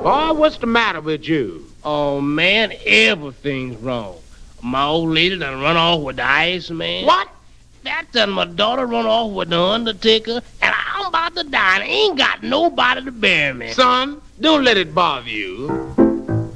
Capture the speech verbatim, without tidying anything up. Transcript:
Boy, what's the matter with you? Oh, man, everything's wrong. My old lady done run off with the Iceman. What? That done my daughter run off with the Undertaker, and I'm about to die, and ain't got nobody to bury me. Son, don't let it bother you.